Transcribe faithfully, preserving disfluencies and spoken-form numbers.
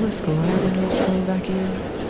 Let's go. I have a note to send back in.